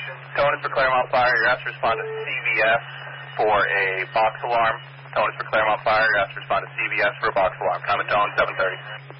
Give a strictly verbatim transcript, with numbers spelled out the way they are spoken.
Tone is for Claremont Fire. You're asked to respond to C V S for a box alarm. Tone is for Claremont Fire. You're asked to respond to C V S for a box alarm. Time of tone, seven thirty.